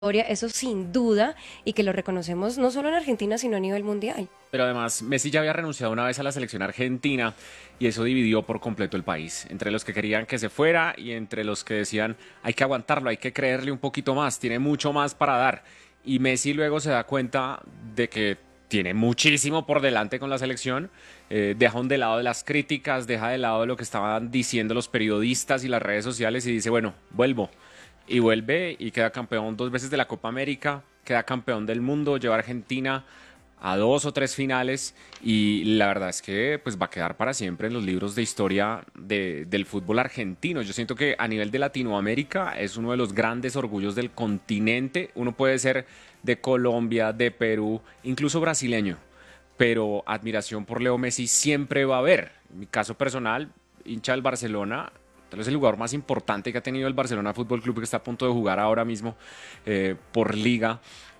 eso sin duda, y que lo reconocemos no solo en Argentina, sino a nivel mundial. Pero además, Messi ya había renunciado una vez a la selección argentina y eso dividió por completo el país, entre los que querían que se fuera y entre los que decían hay que aguantarlo, hay que creerle un poquito más, tiene mucho más para dar. Y Messi luego se da cuenta de que tiene muchísimo por delante con la selección, deja un de lado de las críticas, deja de lado lo que estaban diciendo los periodistas y las redes sociales y dice, bueno, vuelvo. Y vuelve y queda campeón dos veces de la Copa América, queda campeón del mundo, lleva a Argentina a dos o tres finales y la verdad es que pues va a quedar para siempre en los libros de historia del fútbol argentino. Yo siento que a nivel de Latinoamérica es uno de los grandes orgullos del continente. Uno puede ser de Colombia, de Perú, incluso brasileño, pero admiración por Leo Messi siempre va a haber. En mi caso personal, hincha del Barcelona, tal vez el jugador más importante que ha tenido el Barcelona Fútbol Club, que está a punto de jugar ahora mismo por liga,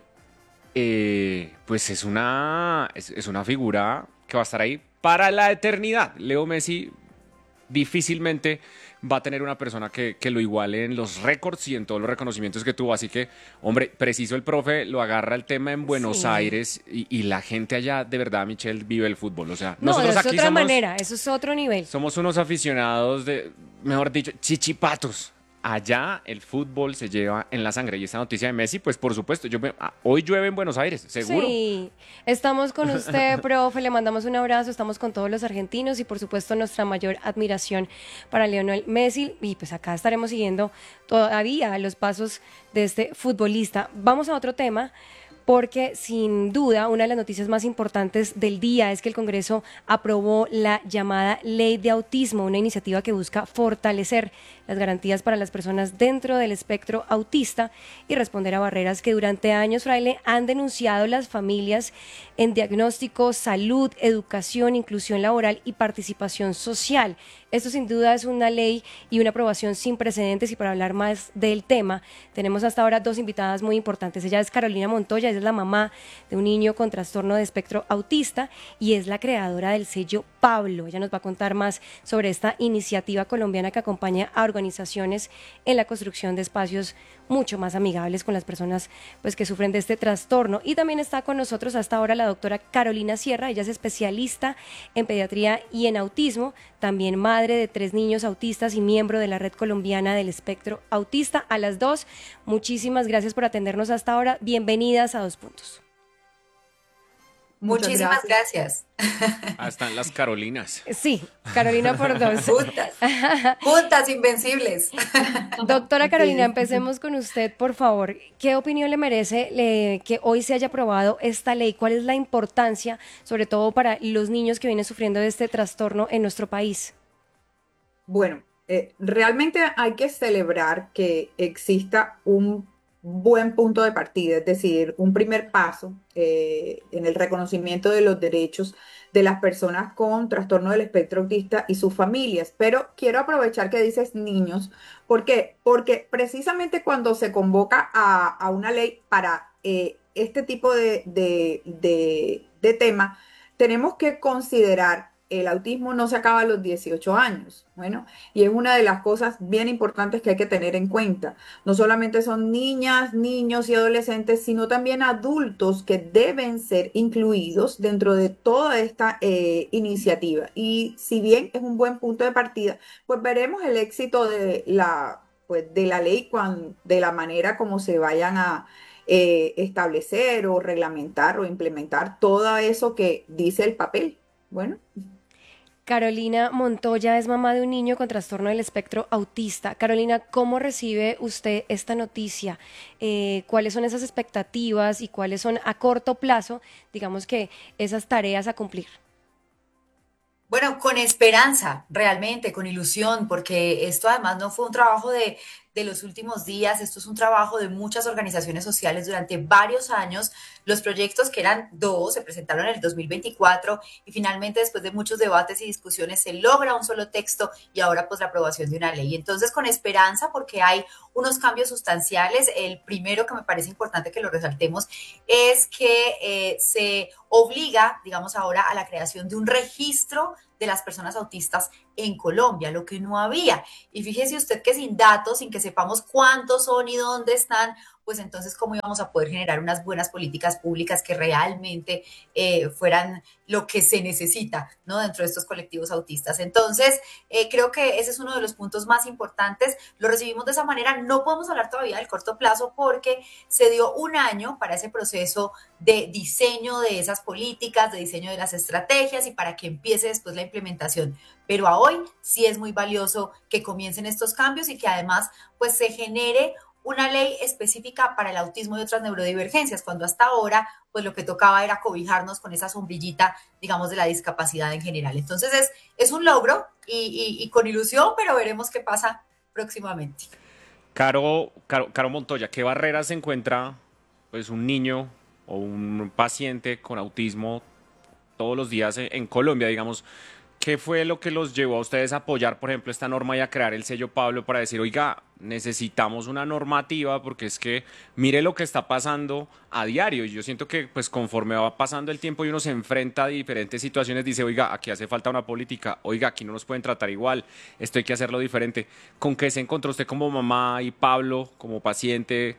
pues es una figura que va a estar ahí para la eternidad. Leo Messi difícilmente va a tener una persona que lo iguale en los récords y en todos los reconocimientos que tuvo. Así que, hombre, preciso el profe lo agarra el tema en Buenos Sí. Aires y la gente allá, de verdad, Michelle, vive el fútbol. O sea, No, nosotros es aquí otra manera, eso es otro nivel. somos unos aficionados de, mejor dicho, chichipatos. Allá el fútbol se lleva en la sangre. Y esta noticia de Messi, pues por supuesto, hoy llueve en Buenos Aires, seguro. Sí, estamos con usted, profe, le mandamos un abrazo, estamos con todos los argentinos y por supuesto nuestra mayor admiración para Lionel Messi y pues acá estaremos siguiendo todavía los pasos de este futbolista. Vamos a otro tema. Porque sin duda una de las noticias más importantes del día es que el Congreso aprobó la llamada Ley de Autismo, una iniciativa que busca fortalecer las garantías para las personas dentro del espectro autista y responder a barreras que durante años, Fraile, han denunciado las familias en diagnóstico, salud, educación, inclusión laboral y participación social. Esto sin duda es una ley y una aprobación sin precedentes y para hablar más del tema tenemos hasta ahora dos invitadas muy importantes. Ella es Carolina Montoya, ella es la mamá de un niño con trastorno de espectro autista y es la creadora del sello Pablo. Ella nos va a contar más sobre esta iniciativa colombiana que acompaña a organizaciones en la construcción de espacios mucho más amigables con las personas pues, que sufren de este trastorno. Y también está con nosotros hasta ahora la doctora Carolina Sierra, ella es especialista en pediatría y en autismo, también madre de tres niños autistas y miembro de la Red Colombiana del Espectro Autista. A las dos, muchísimas gracias por atendernos hasta ahora. Bienvenidas a Dos Puntos. Muchas Muchísimas gracias. gracias. Ah, están las Carolinas. Sí, Carolina por dos. Juntas, juntas invencibles. Doctora Carolina, Sí. empecemos con usted, por favor. ¿Qué opinión le merece que hoy se haya aprobado esta ley? ¿Cuál es la importancia, sobre todo para los niños que vienen sufriendo de este trastorno en nuestro país? Bueno, realmente hay que celebrar que exista un buen punto de partida, es decir, un primer paso en el reconocimiento de los derechos de las personas con trastorno del espectro autista y sus familias. Pero quiero aprovechar que dices niños, ¿por qué? Porque precisamente cuando se convoca a una ley para este tipo de tema, tenemos que considerar el autismo no se acaba a los 18 años. Bueno, y es una de las cosas bien importantes que hay que tener en cuenta. No solamente son niñas, niños y adolescentes, sino también adultos que deben ser incluidos dentro de toda esta iniciativa. Y si bien es un buen punto de partida, pues veremos el éxito pues, de la ley de la manera como se vayan a establecer o reglamentar o implementar todo eso que dice el papel. Bueno. Carolina Montoya es mamá de un niño con trastorno del espectro autista. Carolina, ¿cómo recibe usted esta noticia? ¿Cuáles son esas expectativas y cuáles son a corto plazo, digamos que esas tareas a cumplir? Bueno, con esperanza, realmente, con ilusión, porque esto además no fue un trabajo de los últimos días, esto es un trabajo de muchas organizaciones sociales durante varios años. Los proyectos, que eran dos, se presentaron en el 2024 y finalmente después de muchos debates y discusiones se logra un solo texto y ahora pues la aprobación de una ley. Entonces, con esperanza, porque hay unos cambios sustanciales. El primero que me parece importante que lo resaltemos es que se obliga, digamos ahora, a la creación de un registro de las personas autistas en Colombia, lo que no había. Y fíjese usted que sin datos, sin que sepamos cuántos son y dónde están, pues entonces cómo íbamos a poder generar unas buenas políticas públicas que realmente fueran lo que se necesita, ¿no? Dentro de estos colectivos autistas. Entonces, creo que ese es uno de los puntos más importantes. Lo recibimos de esa manera. No podemos hablar todavía del corto plazo porque se dio un año para ese proceso de diseño de esas políticas, de diseño de las estrategias y para que empiece después la implementación. Pero a hoy sí es muy valioso que comiencen estos cambios y que además pues se genere una ley específica para el autismo y otras neurodivergencias, cuando hasta ahora pues lo que tocaba era cobijarnos con esa sombrillita, digamos, de la discapacidad en general. Entonces es un logro y con ilusión, pero veremos qué pasa próximamente. Caro Montoya, ¿qué barreras se encuentra pues un niño o un paciente con autismo todos los días en Colombia, digamos? ¿Qué fue lo que los llevó a ustedes a apoyar, por ejemplo, esta norma y a crear el sello Pablo para decir, oiga, necesitamos una normativa porque es que mire lo que está pasando a diario? Y yo siento que pues conforme va pasando el tiempo y uno se enfrenta a diferentes situaciones, dice, oiga, aquí hace falta una política, oiga, aquí no nos pueden tratar igual, esto hay que hacerlo diferente. ¿Con qué se encontró usted como mamá y Pablo como paciente?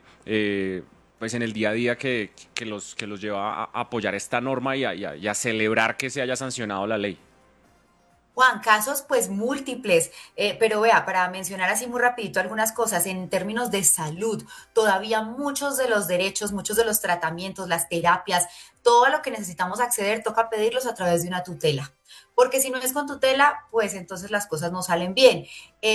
Pues en el día a día que los lleva a apoyar esta norma y a celebrar que se haya sancionado la ley. Juan, casos pues múltiples, pero vea, para mencionar así muy rapidito algunas cosas, en términos de salud, todavía muchos de los derechos, muchos de los tratamientos, las terapias, todo a lo que necesitamos acceder, toca pedirlos a través de una tutela, porque si no es con tutela, pues entonces las cosas no salen bien.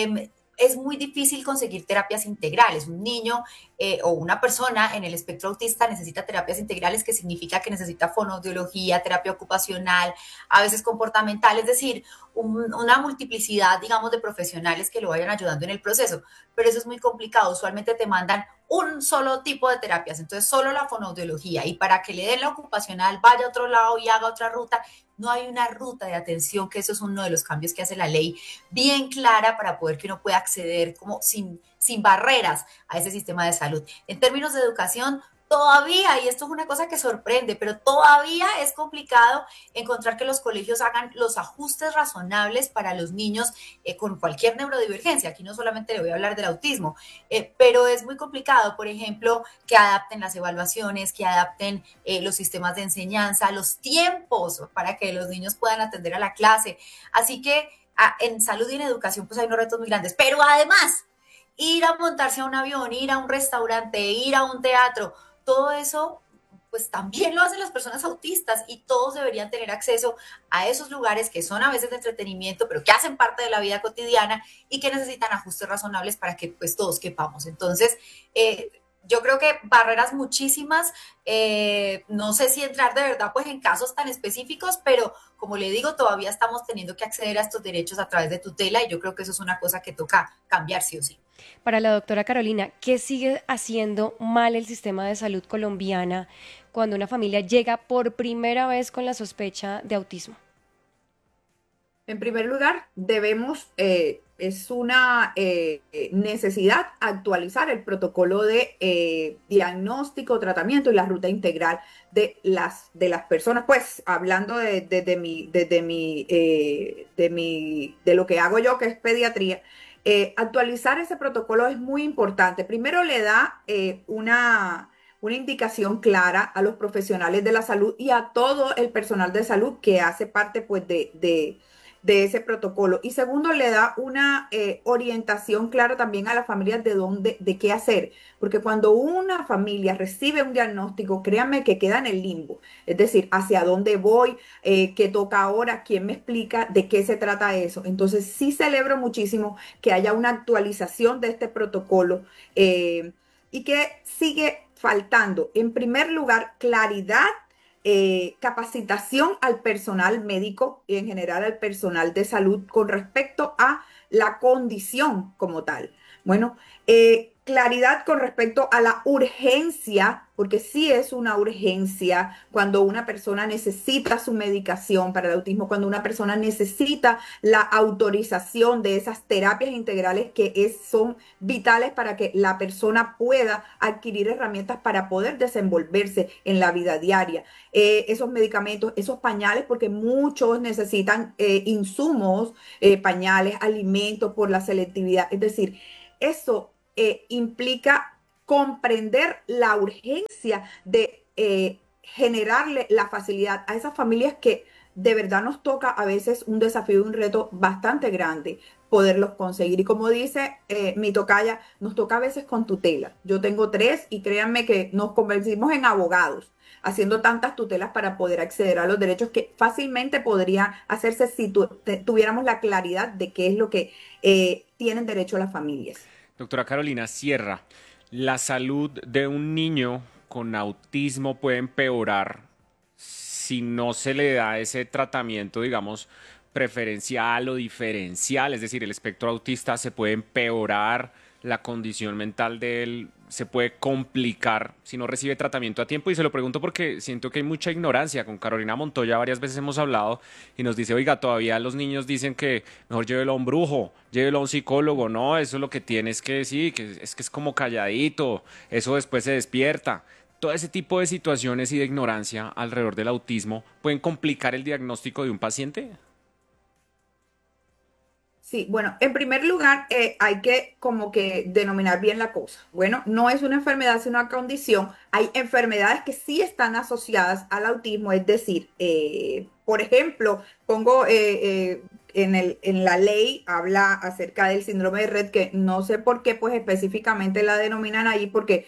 Es muy difícil conseguir terapias integrales. Un niño o una persona en el espectro autista necesita terapias integrales, que significa que necesita fonoaudiología, terapia ocupacional, a veces comportamental, es decir, una multiplicidad, digamos, de profesionales que lo vayan ayudando en el proceso. Pero eso es muy complicado. Usualmente te mandan un solo tipo de terapias, entonces solo la fonoaudiología, y para que le den la ocupacional vaya a otro lado y haga otra ruta. No hay una ruta de atención, que eso es uno de los cambios que hace la ley, bien clara para poder que uno pueda acceder como sin barreras a ese sistema de salud. En términos de educación, todavía, y esto es una cosa que sorprende, pero todavía es complicado encontrar que los colegios hagan los ajustes razonables para los niños con cualquier neurodivergencia. Aquí no solamente le voy a hablar del autismo, pero es muy complicado, por ejemplo, que adapten las evaluaciones, que adapten los sistemas de enseñanza, los tiempos para que los niños puedan atender a la clase. Así que en salud y en educación pues hay unos retos muy grandes, pero además ir a montarse a un avión, ir a un restaurante, ir a un teatro, todo eso pues también lo hacen las personas autistas y todos deberían tener acceso a esos lugares que son a veces de entretenimiento, pero que hacen parte de la vida cotidiana y que necesitan ajustes razonables para que pues todos quepamos. Entonces, yo creo que barreras muchísimas, no sé si entrar de verdad pues en casos tan específicos, pero como le digo, todavía estamos teniendo que acceder a estos derechos a través de tutela y yo creo que eso es una cosa que toca cambiar sí o sí. Para la doctora Carolina, ¿qué sigue haciendo mal el sistema de salud colombiana cuando una familia llega por primera vez con la sospecha de autismo? En primer lugar, es una necesidad actualizar el protocolo de diagnóstico, tratamiento y la ruta integral de las personas. Pues hablando de lo que hago yo, que es pediatría, actualizar ese protocolo es muy importante. Primero le da una indicación clara a los profesionales de la salud y a todo el personal de salud que hace parte pues de ese protocolo. Y segundo, le da una orientación clara también a las familias de qué hacer. Porque cuando una familia recibe un diagnóstico, créanme que queda en el limbo. Es decir, hacia dónde voy, qué toca ahora, quién me explica de qué se trata eso. Entonces, sí celebro muchísimo que haya una actualización de este protocolo y que sigue faltando, en primer lugar, claridad, capacitación al personal médico y en general al personal de salud con respecto a la condición como tal. Bueno, claridad con respecto a la urgencia, porque sí es una urgencia cuando una persona necesita su medicación para el autismo, cuando una persona necesita la autorización de esas terapias integrales son vitales para que la persona pueda adquirir herramientas para poder desenvolverse en la vida diaria. Esos medicamentos, esos pañales, porque muchos necesitan insumos, pañales, alimentos por la selectividad. Es decir, eso implica comprender la urgencia de generarle la facilidad a esas familias que de verdad nos toca a veces un desafío y un reto bastante grande poderlos conseguir. Y como dice mi tocaya, nos toca a veces con tutela. Yo tengo 3 y créanme que nos convertimos en abogados haciendo tantas tutelas para poder acceder a los derechos que fácilmente podría hacerse si tuviéramos la claridad de qué es lo que tienen derecho las familias. Doctora Carolina Sierra, ¿la salud de un niño con autismo puede empeorar si no se le da ese tratamiento, digamos, preferencial o diferencial? Es decir, el espectro autista se puede empeorar, la condición mental de él se puede complicar si no recibe tratamiento a tiempo. Y se lo pregunto porque siento que hay mucha ignorancia. Con Carolina Montoya varias veces hemos hablado y nos dice, oiga, todavía los niños dicen que mejor llévelo a un brujo, llévelo a un psicólogo. No, eso es lo que tienes que decir, que es como calladito, eso después se despierta. Todo ese tipo de situaciones y de ignorancia alrededor del autismo pueden complicar el diagnóstico de un paciente. Sí, bueno, en primer lugar, hay que como que denominar bien la cosa. Bueno, no es una enfermedad, sino una condición. Hay enfermedades que sí están asociadas al autismo, es decir, por ejemplo, pongo en la ley, habla acerca del síndrome de Rett, que no sé por qué, pues específicamente la denominan ahí, porque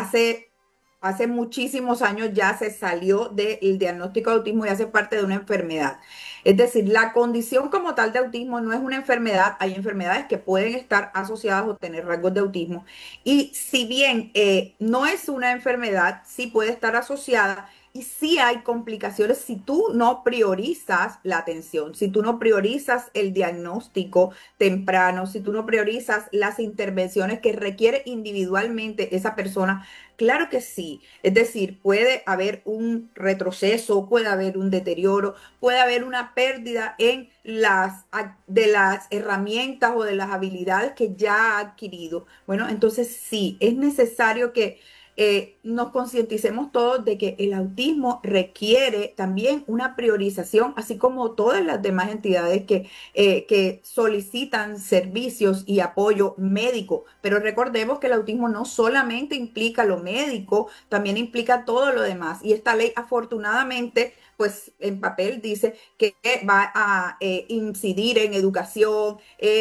hace muchísimos años ya se salió del diagnóstico de autismo y hace parte de una enfermedad. Es decir, la condición como tal de autismo no es una enfermedad. Hay enfermedades que pueden estar asociadas o tener rasgos de autismo. Y si bien no es una enfermedad, sí puede estar asociada y sí hay complicaciones si tú no priorizas la atención, si tú no priorizas el diagnóstico temprano, si tú no priorizas las intervenciones que requiere individualmente esa persona. Claro que sí, es decir, puede haber un retroceso, puede haber un deterioro, puede haber una pérdida en de las herramientas o de las habilidades que ya ha adquirido. Bueno, entonces sí, es necesario que nos concienticemos todos de que el autismo requiere también una priorización, así como todas las demás entidades que solicitan servicios y apoyo médico. Pero recordemos que el autismo no solamente implica lo médico, también implica todo lo demás. Y esta ley, afortunadamente, pues en papel dice que va a incidir en educación,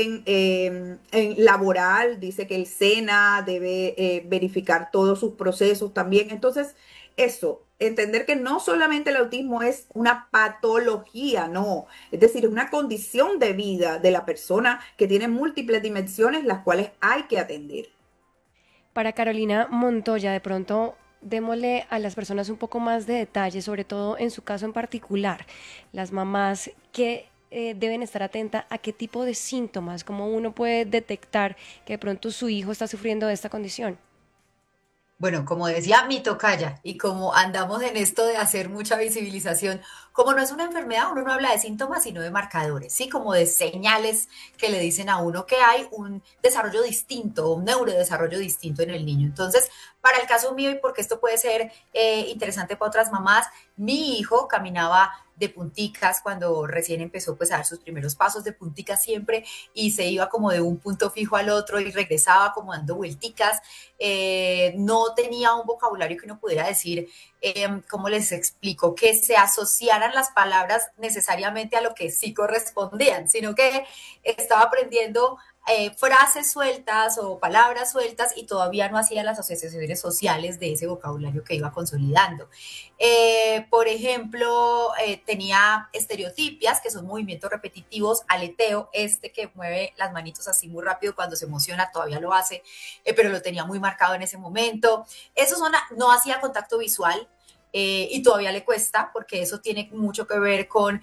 en laboral, dice que el SENA debe verificar todos sus procesos también. Entonces, eso, entender que no solamente el autismo es una patología, no, es decir, es una condición de vida de la persona que tiene múltiples dimensiones las cuales hay que atender. Para Carolina Montoya, de pronto démosle a las personas un poco más de detalle, sobre todo en su caso en particular, las mamás que deben estar atentas a qué tipo de síntomas, cómo uno puede detectar que de pronto su hijo está sufriendo de esta condición. Bueno, como decía mi tocaya, y como andamos en esto de hacer mucha visibilización, como no es una enfermedad, uno no habla de síntomas, sino de marcadores, ¿sí? Como de señales que le dicen a uno que hay un desarrollo distinto, un neurodesarrollo distinto en el niño. Entonces, para el caso mío, y porque esto puede ser interesante para otras mamás, mi hijo caminaba de punticas cuando recién empezó pues a dar sus primeros pasos de punticas siempre y se iba como de un punto fijo al otro y regresaba como dando vuelticas. No tenía un vocabulario que uno pudiera decir, ¿cómo les explico? Que se asociaran las palabras necesariamente a lo que sí correspondían, sino que estaba aprendiendo frases sueltas o palabras sueltas y todavía no hacía las asociaciones sociales de ese vocabulario que iba consolidando. Por ejemplo, tenía estereotipias, que son movimientos repetitivos, aleteo, este que mueve las manitos así muy rápido cuando se emociona, todavía lo hace, pero lo tenía muy marcado en ese momento. Eso no hacía contacto visual, y todavía le cuesta porque eso tiene mucho que ver con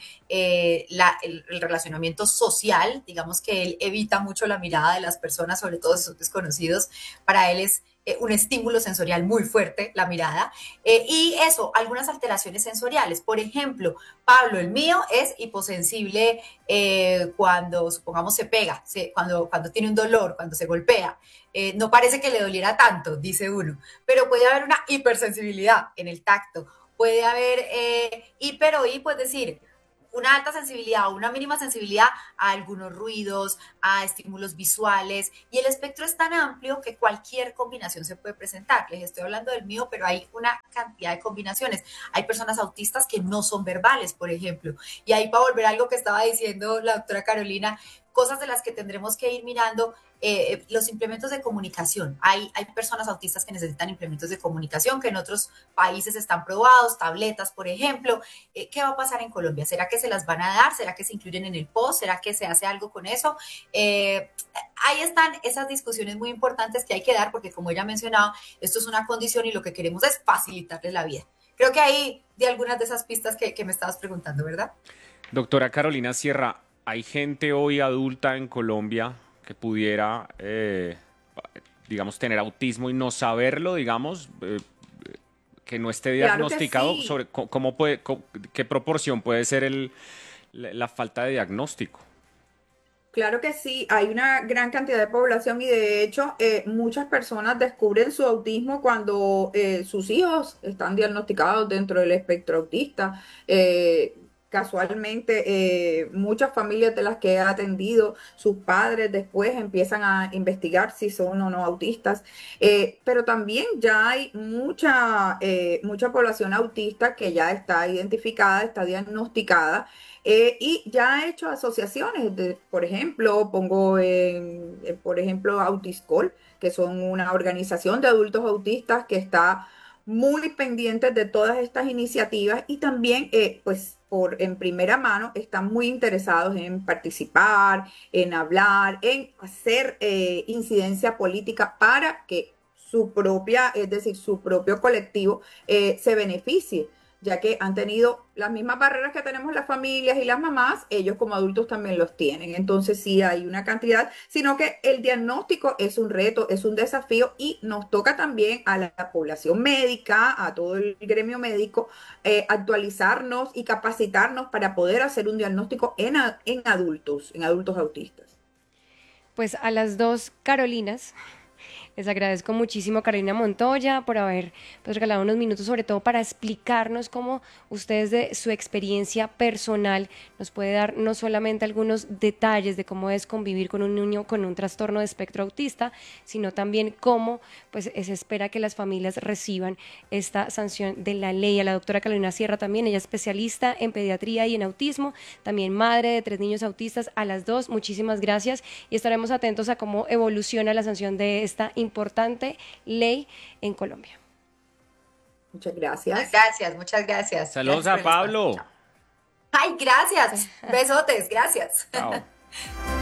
el relacionamiento social, digamos que él evita mucho la mirada de las personas, sobre todo si son desconocidos, para él es un estímulo sensorial muy fuerte, la mirada, y eso, algunas alteraciones sensoriales, por ejemplo, Pablo, el mío, es hiposensible cuando, supongamos, se pega, cuando tiene un dolor, cuando se golpea, no parece que le doliera tanto, dice uno, pero puede haber una hipersensibilidad en el tacto, puede haber hiper oí, pues decir, una alta sensibilidad o una mínima sensibilidad a algunos ruidos, a estímulos visuales, y el espectro es tan amplio que cualquier combinación se puede presentar. Les estoy hablando del mío, pero hay una cantidad de combinaciones. Hay personas autistas que no son verbales, por ejemplo, y ahí para volver a algo que estaba diciendo la doctora Carolina, cosas de las que tendremos que ir mirando, los implementos de comunicación. Hay personas autistas que necesitan implementos de comunicación que en otros países están probados, tabletas, por ejemplo. ¿Qué va a pasar en Colombia? ¿Será que se las van a dar? ¿Será que se incluyen en el post? ¿Será que se hace algo con eso? Ahí están esas discusiones muy importantes que hay que dar porque, como ella mencionaba, esto es una condición y lo que queremos es facilitarles la vida. Creo que ahí de algunas de esas pistas que me estabas preguntando, ¿verdad? Doctora Carolina Sierra, ¿hay gente hoy adulta en Colombia que pudiera, digamos, tener autismo y no saberlo, digamos, que no esté Claro que diagnosticado? sí. Sobre cómo puede, qué proporción puede ser la falta de diagnóstico? Claro que sí, hay una gran cantidad de población y de hecho muchas personas descubren su autismo cuando sus hijos están diagnosticados dentro del espectro autista. Casualmente, muchas familias de las que he atendido, sus padres después empiezan a investigar si son o no autistas. Pero también ya hay mucha población autista que ya está identificada, está diagnosticada y ya ha hecho asociaciones, por ejemplo, por ejemplo, Autiscol, que son una organización de adultos autistas que está muy pendiente de todas estas iniciativas y también, pues, en primera mano, están muy interesados en participar, en hablar, en hacer incidencia política para que su propia, es decir, su propio colectivo se beneficie ya que han tenido las mismas barreras que tenemos las familias y las mamás, ellos como adultos también los tienen. Entonces sí hay una cantidad, sino que el diagnóstico es un reto, es un desafío y nos toca también a la población médica, a todo el gremio médico, actualizarnos y capacitarnos para poder hacer un diagnóstico en adultos autistas. Pues a las dos Carolinas, les agradezco muchísimo, Carolina Montoya, por haber pues, regalado unos minutos, sobre todo para explicarnos cómo ustedes de su experiencia personal nos puede dar no solamente algunos detalles de cómo es convivir con un niño con un trastorno de espectro autista, sino también cómo pues, se espera que las familias reciban esta sanción de la ley. A la doctora Carolina Sierra también, ella es especialista en pediatría y en autismo, también madre de 3 niños autistas. A las dos, muchísimas gracias y estaremos atentos a cómo evoluciona la sanción de esta importante ley en Colombia. Muchas Muchas gracias. gracias, muchas gracias. Saludos Gracias por a el espacio. Pablo. Chao. Ay, gracias. Besotes, gracias. Chao.